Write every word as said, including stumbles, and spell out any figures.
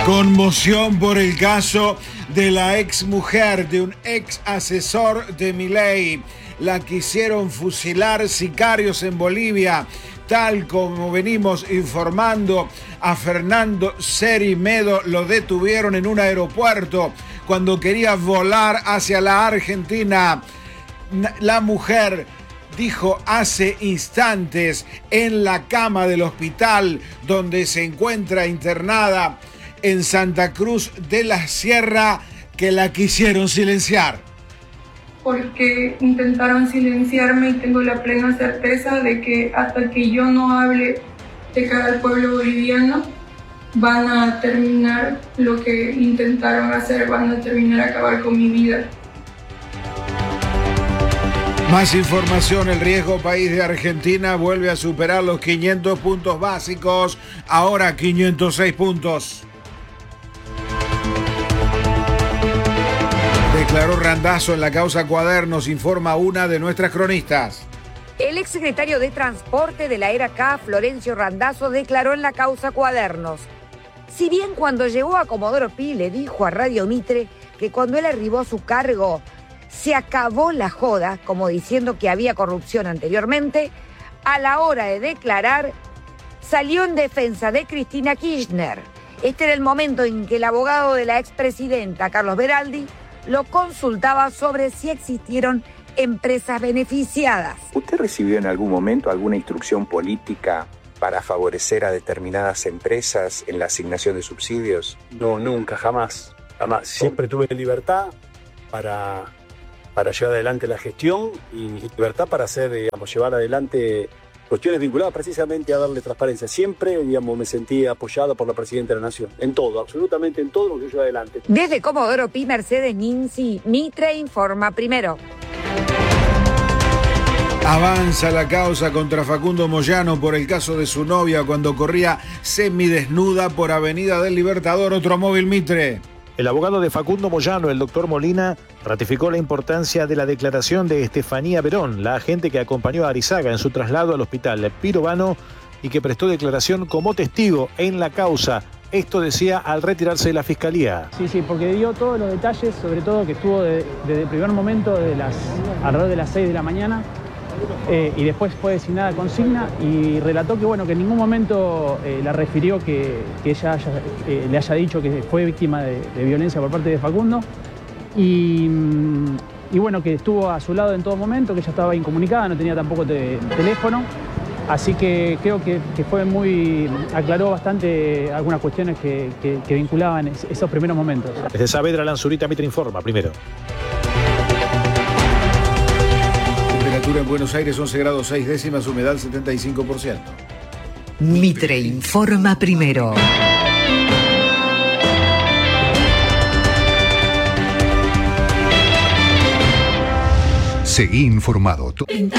Conmoción por el caso de la ex mujer de un ex asesor de Milei. La quisieron fusilar sicarios en Bolivia, tal como venimos informando. A Fernando Cerimedo lo detuvieron en un aeropuerto cuando quería volar hacia la Argentina. La mujer dijo hace instantes en la cama del hospital donde se encuentra internada en Santa Cruz de la Sierra que la quisieron silenciar. Porque intentaron silenciarme y tengo la plena certeza de que hasta que yo no hable de cara al pueblo boliviano, van a terminar lo que intentaron hacer, van a terminar a acabar con mi vida. Más información, el riesgo país de Argentina vuelve a superar los quinientos puntos básicos, ahora quinientos seis puntos. Declaró Randazzo en la causa Cuadernos, informa una de nuestras cronistas. El exsecretario de Transporte de la era K, Florencio Randazzo, declaró en la causa Cuadernos. Si bien cuando llegó a Comodoro Pi le dijo a Radio Mitre que cuando él arribó a su cargo se acabó la joda, como diciendo que había corrupción anteriormente, a la hora de declarar salió en defensa de Cristina Kirchner. Este era el momento en que el abogado de la expresidenta, Carlos Beraldi, lo consultaba sobre si existieron empresas beneficiadas. ¿Usted recibió en algún momento alguna instrucción política para favorecer a determinadas empresas en la asignación de subsidios? No, nunca, jamás. jamás. Siempre tuve libertad para, para llevar adelante la gestión y libertad para hacer, digamos, llevar adelante cuestiones vinculadas precisamente a darle transparencia. Siempre, digamos, me sentí apoyado por la Presidenta de la Nación. En todo, absolutamente en todo lo que yo llevo adelante. Desde Comodoro Pi, Mercedes Ninzi, Mitre informa primero. Avanza la causa contra Facundo Moyano por el caso de su novia cuando corría semidesnuda por Avenida del Libertador. Otro móvil, Mitre. El abogado de Facundo Moyano, el doctor Molina, ratificó la importancia de la declaración de Estefanía Verón, la agente que acompañó a Arizaga en su traslado al hospital Pirovano y que prestó declaración como testigo en la causa. Esto decía al retirarse de la fiscalía. Sí, sí, porque dio todos los detalles, sobre todo que estuvo de, desde el primer momento, de las, alrededor de las seis de la mañana, eh, y después fue designada consigna y relató que, bueno, que en ningún momento eh, la refirió que, que ella haya, eh, le haya dicho que fue víctima de, de violencia por parte de Facundo y, y, bueno, que estuvo a su lado en todo momento, que ella estaba incomunicada, no tenía tampoco te, teléfono. Así que creo que, que fue muy, aclaró bastante algunas cuestiones que, que, que vinculaban es, esos primeros momentos. Desde Saavedra, Lanzurita, Mitre informa primero. Temperatura en Buenos Aires once grados seis décimas, humedad setenta y cinco por ciento. Mitre informa primero. Seguí informado.